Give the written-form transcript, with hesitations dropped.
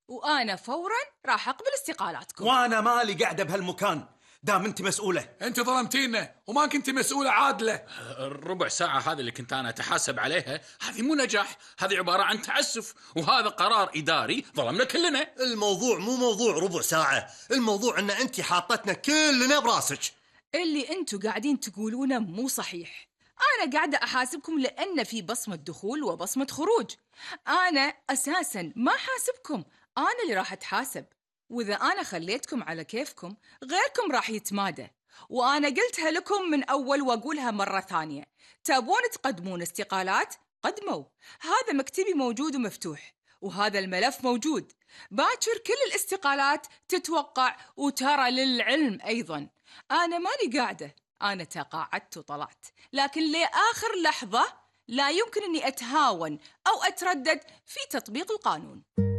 وأنا فوراً راح أقبل استقالاتكم. وأنا مالي قاعدة بهالمكان دام أنت مسؤولة. أنت ظلمتينا وما كنت مسؤولة عادلة. الربع ساعة هذه اللي كنت أنا أتحاسب عليها هذه مو نجاح، هذه عبارة عن تعسف، وهذا قرار إداري ظلمنا كلنا. الموضوع مو موضوع ربع ساعة، الموضوع أن أنت حاطتنا كلنا براسك. اللي أنتوا قاعدين تقولونه مو صحيح. أنا قاعدة أحاسبكم لأن في بصمة دخول وبصمة خروج. أنا أساساً ما حاسبكم، أنا اللي راح أتحاسب. وإذا أنا خليتكم على كيفكم غيركم راح يتمادى. وأنا قلتها لكم من أول وأقولها مرة ثانية، تبون تقدمون استقالات قدموا، هذا مكتبي موجود ومفتوح، وهذا الملف موجود. باكر كل الاستقالات تتوقع، وترى للعلم أيضاً أنا ماني قاعدة، أنا تقاعدت وطلعت، لكن لآخر لحظة لا يمكن أني أتهاون أو أتردد في تطبيق القانون.